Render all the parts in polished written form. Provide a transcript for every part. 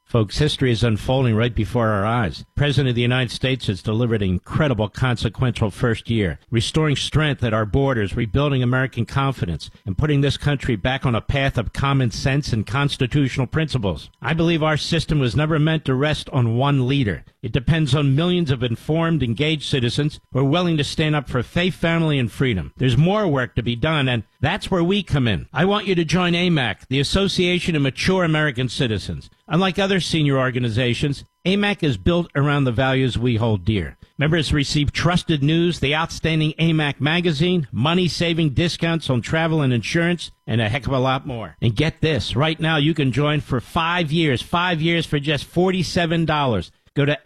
Folks, history is unfolding right before our eyes. The President of the United States has delivered an incredible, consequential first year, restoring strength at our borders, rebuilding American confidence, and putting this country back on a path of common sense and constitutional principles. I believe our system was never meant to rest on one leader. It depends on millions of informed, engaged citizens who are willing to stand up for faith, family, and freedom. There's more work to be done, and that's where we come in. I want you to join AMAC, the Association of Mature American Citizens. Unlike other senior organizations, AMAC is built around the values we hold dear. Members receive trusted news, the outstanding AMAC magazine, money-saving discounts on travel and insurance, and a heck of a lot more. And get this, right now you can join for 5 years for just $47. Go to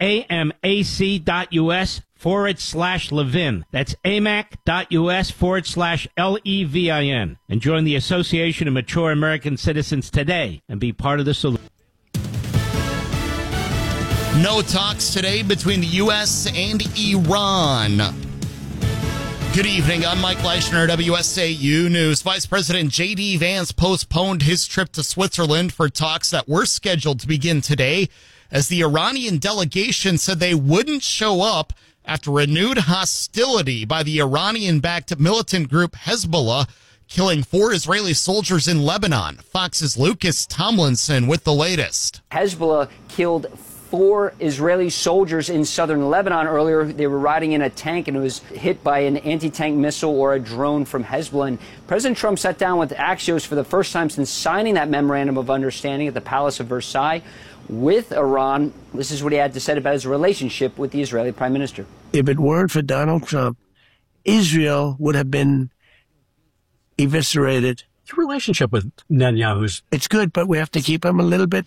amac.us/Levin. That's amac.us/LEVIN. And join the Association of Mature American Citizens today and be part of the solution. No talks today between the U.S. and Iran. Good evening. I'm Mike Leishner, WSAU News. Vice President J.D. Vance postponed his trip to Switzerland for talks that were scheduled to begin today, as the Iranian delegation said they wouldn't show up after renewed hostility by the Iranian-backed militant group Hezbollah, killing 4 Israeli soldiers in Lebanon. Fox's Lucas Tomlinson with the latest. Hezbollah killed 4 Israeli soldiers in southern Lebanon earlier. They were riding in a tank and it was hit by an anti-tank missile or a drone from Hezbollah. And President Trump sat down with Axios for the first time since signing that memorandum of understanding at the Palace of Versailles with Iran. This is what he had to say about his relationship with the Israeli Prime Minister. If it weren't for Donald Trump, Israel would have been eviscerated. Your relationship with Netanyahu's... It's good, but we have to keep him a little bit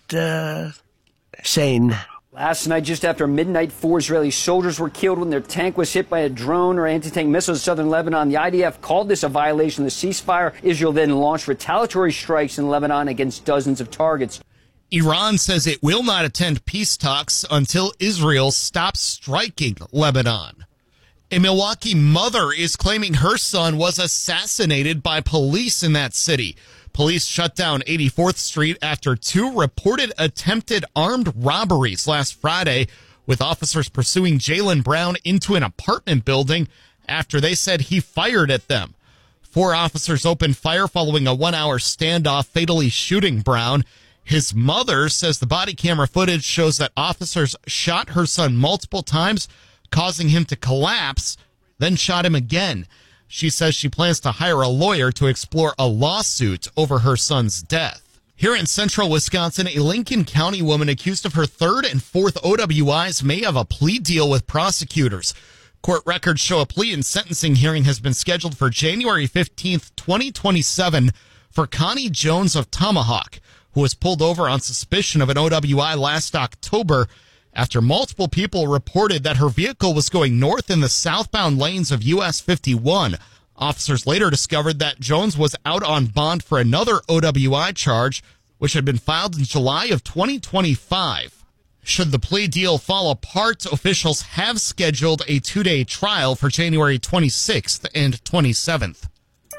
sane. Last night, just after midnight, 4 Israeli soldiers were killed when their tank was hit by a drone or anti-tank missile in southern Lebanon. The IDF called this a violation of the ceasefire. Israel then launched retaliatory strikes in Lebanon against dozens of targets. Iran says it will not attend peace talks until Israel stops striking Lebanon. A Milwaukee mother is claiming her son was assassinated by police in that city. Police shut down 84th Street after 2 reported attempted armed robberies last Friday, with officers pursuing Jaylen Brown into an apartment building after they said he fired at them. 4 officers opened fire following a 1-hour standoff, fatally shooting Brown. His mother says the body camera footage shows that officers shot her son multiple times, causing him to collapse, then shot him again. She says she plans to hire a lawyer to explore a lawsuit over her son's death. Here in central Wisconsin, a Lincoln County woman accused of her 3rd and 4th OWIs may have a plea deal with prosecutors. Court records show a plea and sentencing hearing has been scheduled for January 15th, 2027 for Connie Jones of Tomahawk, who was pulled over on suspicion of an OWI last October after multiple people reported that her vehicle was going north in the southbound lanes of US 51. Officers later discovered that Jones was out on bond for another OWI charge, which had been filed in July of 2025. Should the plea deal fall apart, officials have scheduled a 2-day trial for January 26th and 27th.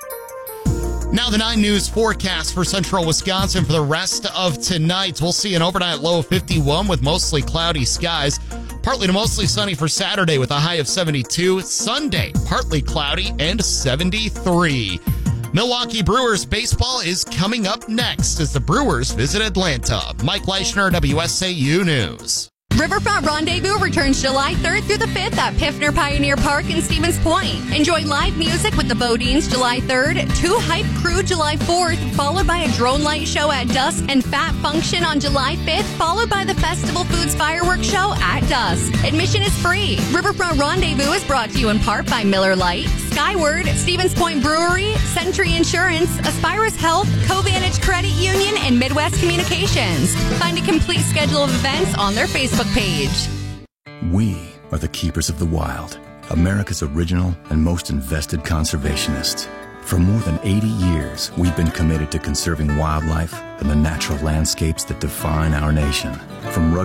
Now the 9 News forecast for central Wisconsin for the rest of tonight. We'll see an overnight low of 51 with mostly cloudy skies. Partly to mostly sunny for Saturday with a high of 72. Sunday, partly cloudy and 73. Milwaukee Brewers baseball is coming up next as the Brewers visit Atlanta. Mike Leishner, WSAU News. Riverfront Rendezvous returns July 3rd through the 5th at Piffner Pioneer Park in Stevens Point. Enjoy live music with the Bodines July 3rd, 2 Hype Crew July 4th, followed by a drone light show at dusk, and Fat Function on July 5th, followed by the Festival Foods Fireworks Show at dusk. Admission is free. Riverfront Rendezvous is brought to you in part by Miller Lite, Skyward, Stevens Point Brewery, Century Insurance, Aspirus Health, Covantage Credit Union, and Midwest Communications. Find a complete schedule of events on their Facebook page. We are the keepers of the wild, America's original and most invested conservationists. For more than 80 years, we've been committed to conserving wildlife and the natural landscapes that define our nation. From rugged